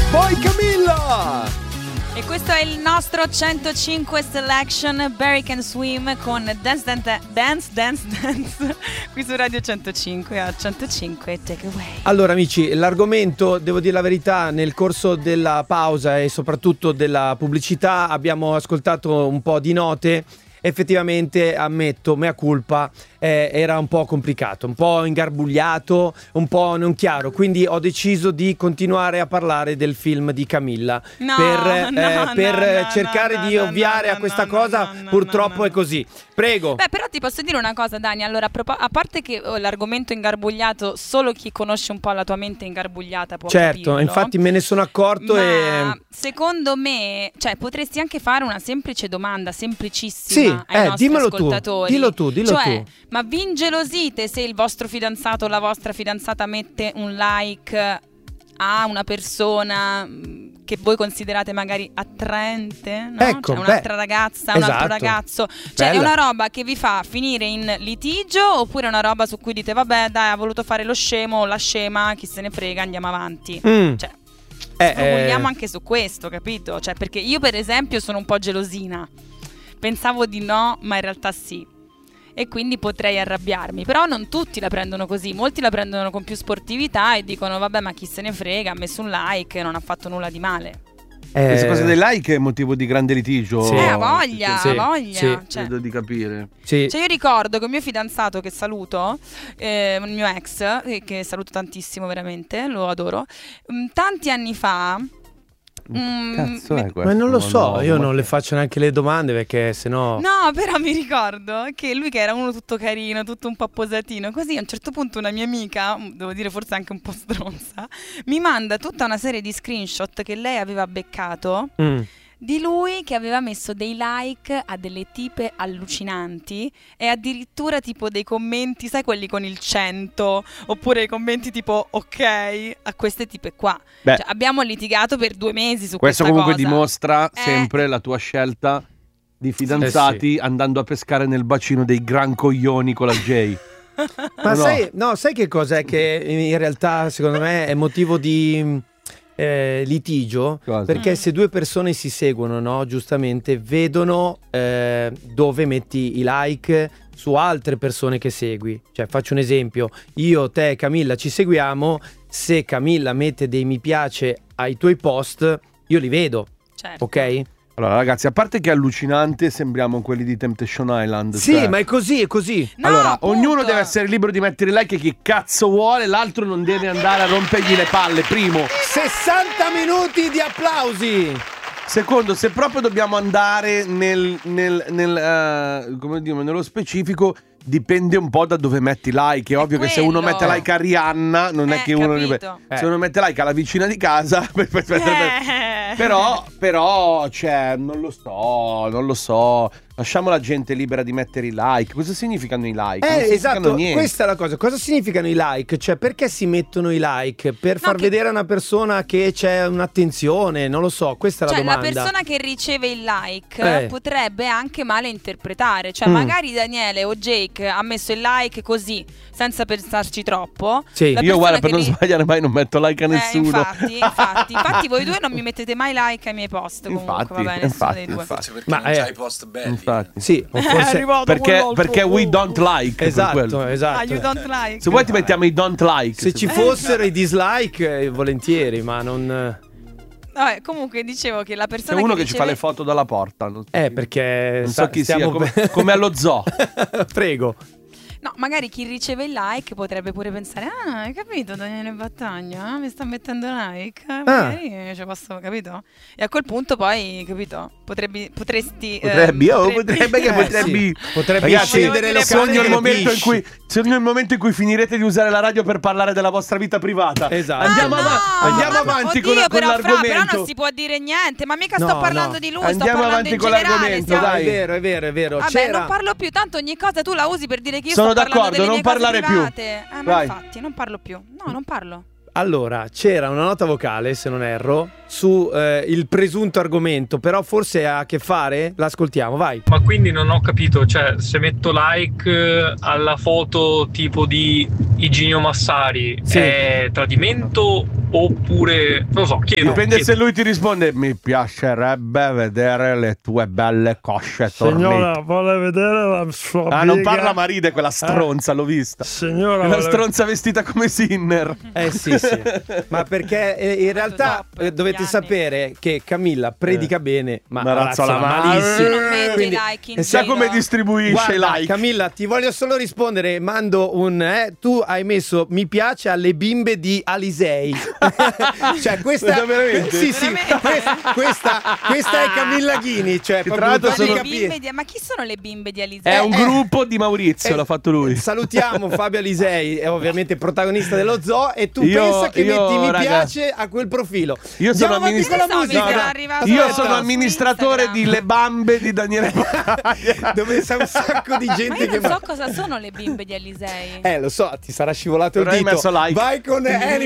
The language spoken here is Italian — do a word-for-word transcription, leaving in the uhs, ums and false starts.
Poi Camilla! E questo è il nostro centocinque Selection, Barry Can Swim con Dance Dance Dance Dance Dance qui su Radio centocinque a centocinque Take Away. Allora amici, l'argomento, devo dire la verità, nel corso della pausa e soprattutto della pubblicità abbiamo ascoltato un po' di note. Effettivamente ammetto, mea culpa, eh, era un po' complicato, un po' ingarbugliato, un po' non chiaro, quindi ho deciso di continuare a parlare del film di Camilla no, per, no, eh, no, per no, cercare no, di no, ovviare no, a questa no, cosa, no, no, purtroppo no, no. è così. Prego. Beh, però ti posso dire una cosa, Dani. Allora, a, propo- a parte che oh, l'argomento ingarbugliato, solo chi conosce un po' la tua mente ingarbugliata può Certo, capirlo. infatti me ne sono accorto. Ma e secondo me, cioè, potresti anche fare una semplice domanda, semplicissima, sì, ai eh, nostri dimmelo tu, ascoltatori. dillo tu, dillo cioè, tu. ma vi ingelosite se il vostro fidanzato o la vostra fidanzata mette un like a una persona che voi considerate magari attraente, no? Ecco, cioè un'altra beh, ragazza, un altro esatto. ragazzo, cioè Bella. è una roba che vi fa finire in litigio oppure è una roba su cui dite vabbè dai, ha voluto fare lo scemo o la scema, chi se ne frega, andiamo avanti. Mm. Cioè Eh, vogliamo eh. anche su questo, capito? Cioè, perché io per esempio sono un po' gelosina, pensavo di no ma in realtà sì, e quindi potrei arrabbiarmi, però non tutti la prendono così, molti la prendono con più sportività e dicono vabbè ma chi se ne frega, ha messo un like, non ha fatto nulla di male. Eh, Questa cosa dei like è motivo di grande litigio. Sì. Eh, ha voglia, Sì, ha voglia. sì. Cioè, Credo di capire. sì. cioè io ricordo che il mio fidanzato, che saluto, eh, il mio ex, eh, che saluto tantissimo veramente, lo adoro, mh, tanti anni fa... mm, Cazzo è questo? Ma non lo so, No, io ma non che- le faccio neanche le domande perché sennò. No, però mi ricordo che lui, che era uno tutto carino, tutto un po' posatino, così a un certo punto una mia amica, devo dire forse anche un po' stronza, mi manda tutta una serie di screenshot che lei aveva beccato Mm. di lui che aveva messo dei like a delle tipe allucinanti e addirittura tipo dei commenti, sai, quelli con il cento, oppure i commenti tipo ok a queste tipe qua. Beh. Cioè, abbiamo litigato per due mesi su Questo questa comunque cosa. dimostra Eh. sempre la tua scelta di fidanzati andando a pescare nel bacino dei gran coglioni con la J. Ma No. sai, no, sai che cos'è che in realtà secondo me è motivo di eh, litigio? Cosa? Perché Mm. se due persone si seguono, no, giustamente vedono eh, dove metti i like su altre persone che segui. Cioè, faccio un esempio: io, te, Camilla ci seguiamo, se Camilla mette dei mi piace ai tuoi post, io li vedo, Certo. ok? Allora ragazzi, a parte che è allucinante, sembriamo quelli di Temptation Island. Sì, cioè- ma è così, è così. No, allora, appunto. ognuno deve essere libero di mettere like chi cazzo vuole, l'altro non deve andare a rompergli le palle, primo. sessanta minuti di applausi. Secondo, se proprio dobbiamo andare nel, nel, nel eh, come dire, nello specifico, dipende un po' da dove metti like. È ovvio che se uno quello. mette like a Rihanna, non è Eh, che uno capito. se uno mette like alla vicina di casa, Eh. però, però, cioè, non lo so, non lo so. Lasciamo la gente libera di mettere i like. Cosa significano i like? Non Eh, significano esatto, niente. questa è la cosa. Cosa significano i like? Cioè, perché si mettono i like? Per far che- vedere a una persona che c'è un'attenzione? Non lo so, questa è la Cioè, la domanda. persona che riceve il like Eh. potrebbe anche male interpretare. Cioè, Mm. magari Daniele o Jake ha messo il like così, senza pensarci troppo. Sì. La Io persona guarda, per che non ri- sbagliare mai non metto like a Eh, nessuno. infatti, infatti, infatti voi due non mi mettete mai like ai miei post. Comunque, Infatti, va bene, nessuno infatti, dei due. infatti. Forse perché Ma, non eh, c'hai post belli. Infatti. Sì, o È forse... arrivato Perché, quell'altro. perché we don't like. per Esatto, quello. esatto. Ah, you don't like. Se vuoi ti mettiamo i don't like. Se ci vuoi. fossero i dislike, eh, volentieri, ma non... Vabbè, comunque dicevo che la C'è persona uno che, che ci fa riceve... le foto dalla porta. Non so, Eh, chi- perché... non sta- so chi sia, stiamo- come, come allo zoo. Prego. No, magari chi riceve il like potrebbe pure pensare: ah, hai capito Daniele Battaglia? Mi sta mettendo like. Ah. Magari ci posso, capito? E a quel punto poi, capito? Potrebbe, potresti. Potrebbe, ehm, oh, potrebbe che Eh, potrebbe. sì. Potrebbe Ragazzi, scendere le sogno locali il e momento in pisci. cui sogno il momento in cui finirete di usare la radio per parlare della vostra vita privata. Esatto. Andiamo, Ah, no, ava- andiamo ma- avanti oddio, con, con però, Fra, l'argomento. però non si può dire niente. Ma mica sto No, parlando no. di lui, Andiamo sto parlando avanti in con generale. l'argomento, stiamo- No, dai. è vero, è vero, è vero. Vabbè, C'era... non parlo più, tanto ogni cosa tu la usi per dire che io Sono sto parlando d'accordo, delle non mie cose parlare più. private. Eh, ma Vai. infatti, non parlo più. No, non parlo. Allora, c'era una nota vocale, se non erro, su eh, il presunto argomento, però forse ha a che fare? L'ascoltiamo, vai. Ma quindi non ho capito, cioè se metto like eh, alla foto tipo di Iginio Massari Sì. è tradimento oppure non lo so, chiedo. Dipende chiedo. se lui ti risponde: mi piacerebbe vedere le tue belle cosce tornite. Signora, vuole vedere la sua Ah, non biga? parla Maride, quella stronza, l'ho vista. Signora, Quella vuole- stronza vestita come Sinner. Eh sì, sì. Ma perché eh, in realtà Dopo, eh, dovete anni. sapere che Camilla predica bene, ma Ma razzola razzola male. malissimo. Non metto Quindi- i like in e Sa giro. come distribuisce i Guarda, like. Camilla, ti voglio solo rispondere. Mando un eh, tu hai messo mi piace alle bimbe di Alisei. Cioè, questa Ma veramente? Sì, sì, Veramente? questa, questa, questa è Camilla Ghini. Cioè, Che proprio tra l'altro per Ma, sono- le capire. bimbe di... Ma chi sono le bimbe di Alisei? È un eh, gruppo di Maurizio, Eh, l'ha fatto lui. Salutiamo Fabio Alisei, è ovviamente protagonista dello zoo. E tu Io- pensa che io, metti mi raga, piace a quel profilo. io sono Andiamo avanti amministra- con la No, musica. mi sarà no. arrivato Io Aspetta. sono amministratore Su di Le Bambe di Daniele Dove c'è un sacco di Ma gente io che non so cosa sono le bimbe di Alisei. Eh, lo so, ti sarà scivolato Però il hai dito. messo like. Vai con Annie